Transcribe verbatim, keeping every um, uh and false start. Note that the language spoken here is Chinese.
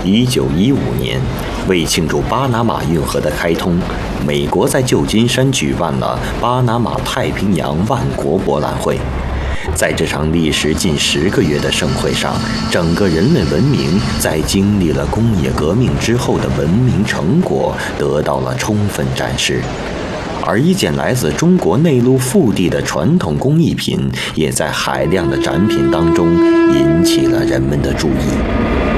一九一五年，为庆祝巴拿马运河的开通，美国在旧金山举办了巴拿马太平洋万国博览会。在这场历时近十个月的盛会上，整个人类文明在经历了工业革命之后的文明成果得到了充分展示。而一件来自中国内陆腹地的传统工艺品，也在海量的展品当中引起了人们的注意。